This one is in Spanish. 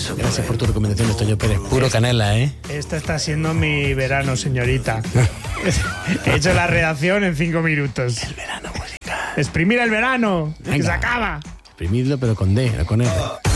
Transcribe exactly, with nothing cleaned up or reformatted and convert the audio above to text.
eso. Gracias por tu recomendación, Toño Pérez. Puro canela, ¿eh? Esto está siendo mi verano, señorita. He hecho la redacción en cinco minutos. El verano musical. Exprimir el verano, que Venga. se acaba. Exprimidlo, pero con D, no con R.